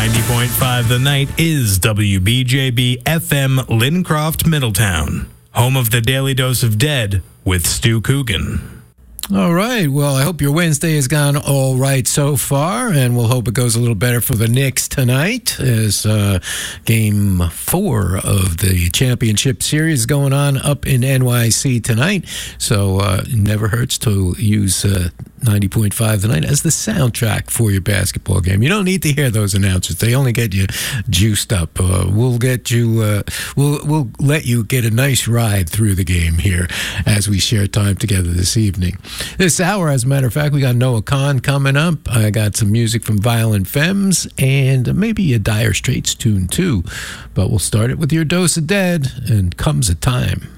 90.5 The Night is WBJB FM Lincroft, Middletown, home of the Daily Dose of Dead with Stu Coogan. All right. Well, I hope your Wednesday has gone all right so far, and we'll hope it goes a little better for the Knicks tonight as Game 4 of the championship series going on up in NYC tonight. So it never hurts to use 90.5 The Night as the soundtrack for your basketball game. You don't need to hear those announcers. They only get you juiced up. We'll get you. We'll let you get a nice ride through the game here as we share time together this evening. This hour, as a matter of fact, we got Noah Kahn coming up. I got some music from Violent Femmes and maybe a Dire Straits tune too. But we'll start it with your dose of Dead and Comes a Time.